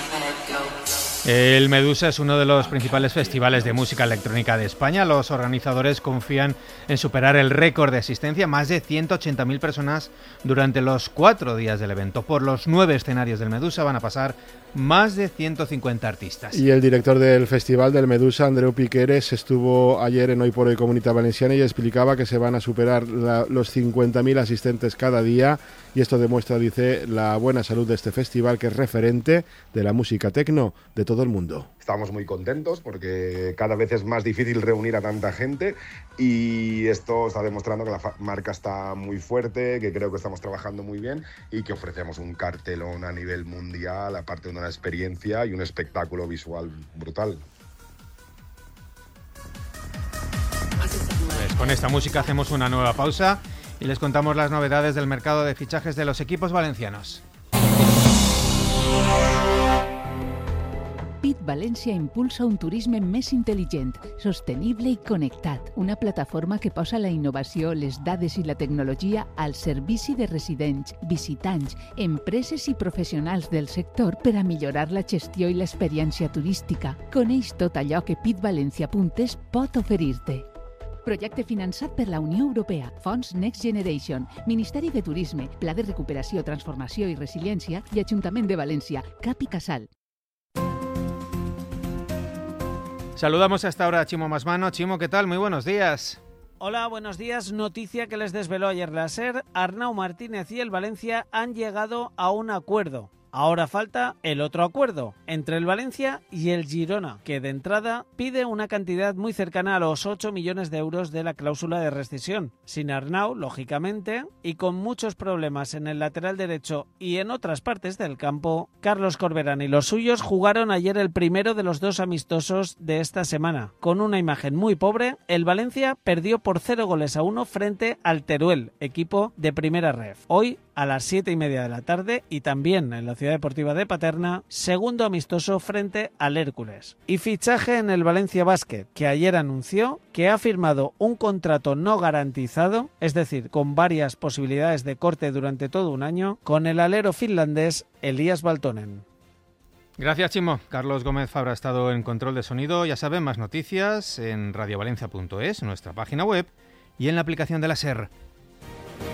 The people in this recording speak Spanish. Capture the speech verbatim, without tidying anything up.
El Medusa es uno de los principales festivales de música electrónica de España. Los organizadores confían en superar el récord de asistencia, más de ciento ochenta mil personas durante los cuatro días del evento. Por los nueve escenarios del Medusa van a pasar más de ciento cincuenta artistas. Y el director del Festival del Medusa, Andreu Piqueres, estuvo ayer en Hoy por Hoy Comunitat Valenciana y explicaba que se van a superar la, los cincuenta mil asistentes cada día, y esto demuestra, dice, la buena salud de este festival, que es referente de la música tecno de todo el mundo. Estamos muy contentos porque cada vez es más difícil reunir a tanta gente, y esto está demostrando que la marca está muy fuerte, que creo que estamos trabajando muy bien y que ofrecemos un cartelón a nivel mundial, aparte de una experiencia y un espectáculo visual brutal. Pues con esta música hacemos una nueva pausa y les contamos las novedades del mercado de fichajes de los equipos valencianos. Pit València impulsa un turisme més intel·ligent, sostenible i connectat. Una plataforma que posa la innovació, les dades i la tecnologia al servici de residents, visitants, empreses i professionals del sector per a millorar la gestió i l'experiència turística. Coneix tot allò que pit valencia punt es pot oferir-te. Projecte finançat per la Unió Europea, Fons Next Generation, Ministeri de Turisme, Pla de Recuperació, Transformació i Resiliència i Ajuntament de València, Cap i Casal. Saludamos hasta ahora a Chimo Masmano. Chimo, ¿qué tal? Muy buenos días. Hola, buenos días. Noticia que les desveló ayer la SER. Arnau Martínez y el Valencia han llegado a un acuerdo. Ahora falta el otro acuerdo entre el Valencia y el Girona, que de entrada pide una cantidad muy cercana a los ocho millones de euros de la cláusula de rescisión. Sin Arnau, lógicamente, y con muchos problemas en el lateral derecho y en otras partes del campo, Carlos Corberán y los suyos jugaron ayer el primero de los dos amistosos de esta semana. Con una imagen muy pobre, el Valencia perdió por cero goles a uno frente al Teruel, equipo de primera ref. Hoy, a las siete y media de la tarde, y también en la Ciudad Deportiva de Paterna, segundo amistoso frente al Hércules. Y fichaje en el Valencia Basket, que ayer anunció que ha firmado un contrato no garantizado, es decir, con varias posibilidades de corte durante todo un año, con el alero finlandés Elias Valtonen. Gracias, Chimo. Carlos Gómez Fabra ha estado en control de sonido. Ya saben, más noticias en radio valencia punto es, nuestra página web, y en la aplicación de la SER.